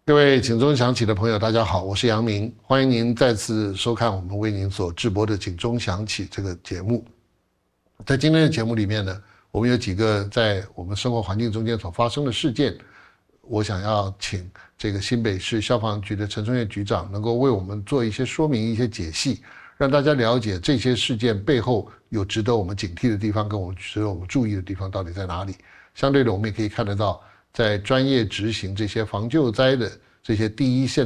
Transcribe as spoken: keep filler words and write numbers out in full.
各位警钟响起的朋友，大家好，我是杨明，欢迎您再次收看我们为您所直播的警钟响起这个节目。在今天的节目里面呢，我们有几个在我们生活环境中间所发生的事件，我想要请这个新北市消防局的陈春月局长能够为我们做一些说明、一些解析，让大家了解这些事件背后有值得我们警惕的地方，跟我们值得我们注意的地方到底在哪里。相对的，我们也可以看得到，在专业执行这些防救灾的这些第一线